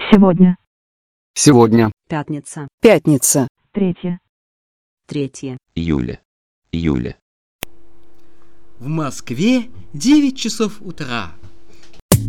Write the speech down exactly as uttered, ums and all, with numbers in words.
Сегодня. Сегодня. Пятница. Пятница. Третье. Третье. Июля. Июля. В Москве девять часов утра.